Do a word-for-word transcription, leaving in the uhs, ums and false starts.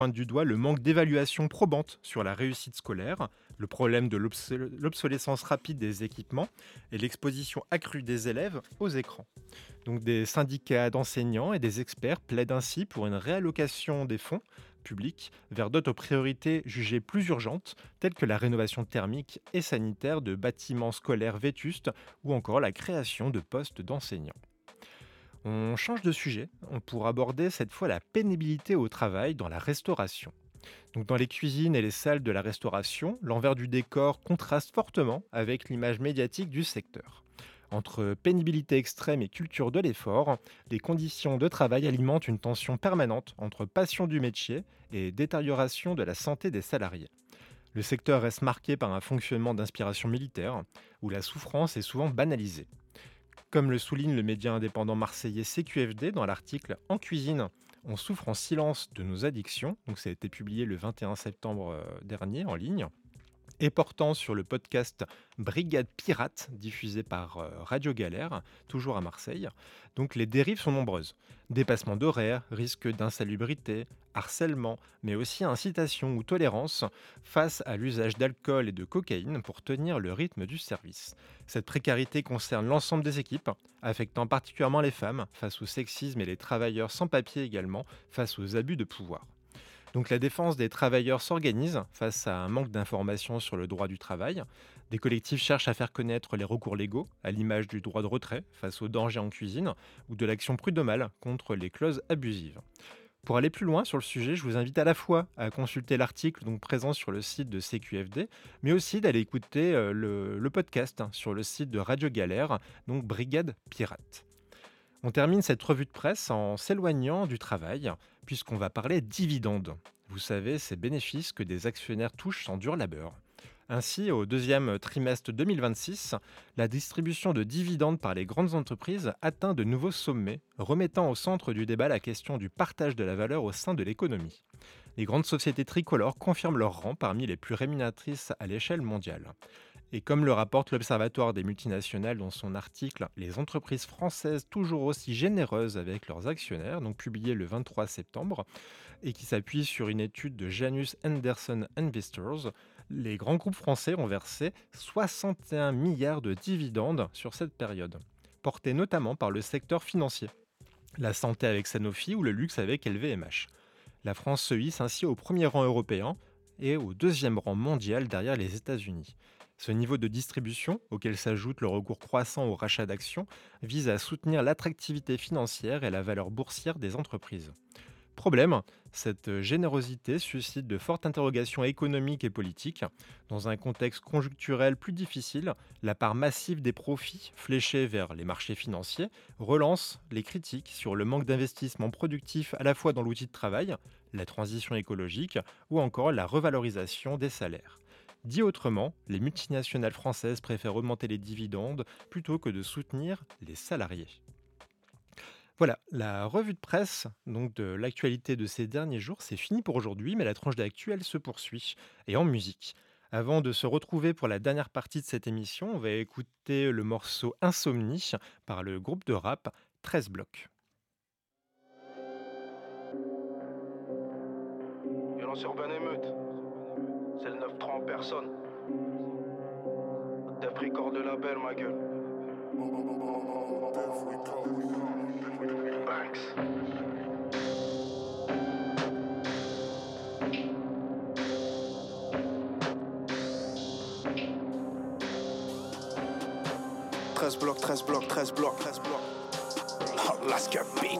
pointe du doigt le manque d'évaluation probante sur la réussite scolaire, le problème de l'obsol- l'obsolescence rapide des équipements et l'exposition accrue des élèves aux écrans. Donc des syndicats d'enseignants et des experts plaident ainsi pour une réallocation des fonds publics vers d'autres priorités jugées plus urgentes, telles que la rénovation thermique et sanitaire de bâtiments scolaires vétustes ou encore la création de postes d'enseignants. On change de sujet, on pourra aborder cette fois la pénibilité au travail dans la restauration. Donc dans les cuisines et les salles de la restauration, l'envers du décor contraste fortement avec l'image médiatique du secteur. Entre pénibilité extrême et culture de l'effort, les conditions de travail alimentent une tension permanente entre passion du métier et détérioration de la santé des salariés. Le secteur reste marqué par un fonctionnement d'inspiration militaire, où la souffrance est souvent banalisée. Comme le souligne le média indépendant marseillais C Q F D dans l'article En cuisine, on souffre en silence de nos addictions. Donc ça a été publié le vingt et un septembre euh, dernier en ligne et portant sur le podcast Brigade Pirate, diffusé par euh, Radio Galère, toujours à Marseille. Donc les dérives sont nombreuses. Dépassement d'horaires, risque d'insalubrité, harcèlement, mais aussi incitation ou tolérance face à l'usage d'alcool et de cocaïne pour tenir le rythme du service. Cette précarité concerne l'ensemble des équipes, affectant particulièrement les femmes face au sexisme et les travailleurs sans papier également face aux abus de pouvoir. Donc la défense des travailleurs s'organise face à un manque d'informations sur le droit du travail. Des collectifs cherchent à faire connaître les recours légaux, à l'image du droit de retrait face aux dangers en cuisine ou de l'action prud'homale contre les clauses abusives. Pour aller plus loin sur le sujet, je vous invite à la fois à consulter l'article donc présent sur le site de C Q F D, mais aussi d'aller écouter euh, le, le podcast hein, sur le site de Radio Galère, donc Brigade Pirate. On termine cette revue de presse en s'éloignant du travail, puisqu'on va parler dividendes. Vous savez, ces bénéfices que des actionnaires touchent sans dur labeur. Ainsi, au deuxième trimestre deux mille vingt-six, la distribution de dividendes par les grandes entreprises atteint de nouveaux sommets, remettant au centre du débat la question du partage de la valeur au sein de l'économie. Les grandes sociétés tricolores confirment leur rang parmi les plus rémunératrices à l'échelle mondiale. Et comme le rapporte l'Observatoire des multinationales dans son article Les entreprises françaises toujours aussi généreuses avec leurs actionnaires, donc publié le vingt-trois septembre, et qui s'appuie sur une étude de Janus Henderson Investors, les grands groupes français ont versé soixante et un milliards de dividendes sur cette période, portés notamment par le secteur financier, la santé avec Sanofi ou le luxe avec L V M H. La France se hisse ainsi au premier rang européen et au deuxième rang mondial derrière les États-Unis. Ce niveau de distribution, auquel s'ajoute le recours croissant au rachat d'actions, vise à soutenir l'attractivité financière et la valeur boursière des entreprises. Problème, cette générosité suscite de fortes interrogations économiques et politiques. Dans un contexte conjoncturel plus difficile, la part massive des profits fléchés vers les marchés financiers relance les critiques sur le manque d'investissement productif à la fois dans l'outil de travail, la transition écologique ou encore la revalorisation des salaires. Dit autrement, les multinationales françaises préfèrent augmenter les dividendes plutôt que de soutenir les salariés. Voilà, la revue de presse donc de l'actualité de ces derniers jours, c'est fini pour aujourd'hui, mais la tranche d'actu, elle se poursuit, et en musique. Avant de se retrouver pour la dernière partie de cette émission, on va écouter le morceau Insomnie par le groupe de rap treize blocs. Violence urbaine émeute, c'est le neuf trois en personne. Def Record de label, ma gueule. Banks. treize blocs, treize blocs, treize blocs, treize blocs. Oh, let's get beat.